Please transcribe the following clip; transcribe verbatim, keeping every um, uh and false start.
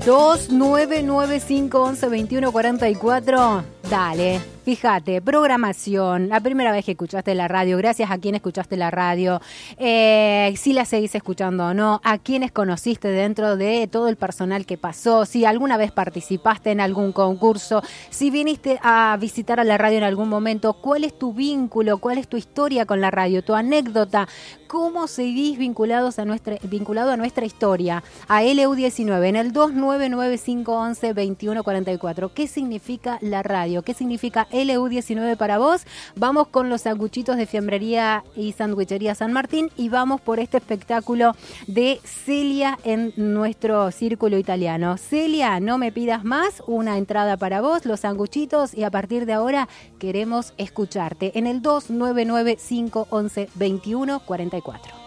dos nueve nueve cinco once veintiuno cuarenta y cuatro. Dale, fíjate, programación, la primera vez que escuchaste la radio, gracias a quién escuchaste la radio, eh, si la seguís escuchando o no, a quiénes conociste dentro de todo el personal que pasó, si alguna vez participaste en algún concurso, si viniste a visitar a la radio en algún momento, cuál es tu vínculo, cuál es tu historia con la radio, tu anécdota, cómo seguís vinculados a nuestra, vinculado a nuestra historia, a L U diecinueve en el dos nueve nueve cinco once veintiuno cuarenta y cuatro. ¿Qué significa la radio? ¿Qué significa L U diecinueve para vos? Vamos con los sanguchitos de Fiambrería y Sandwichería San Martín y vamos por este espectáculo de Celia en nuestro círculo italiano. Celia, no me pidas más, una entrada para vos, los sanguchitos, y a partir de ahora queremos escucharte en el dos nueve nueve cinco once veintiuno cuarenta y cuatro.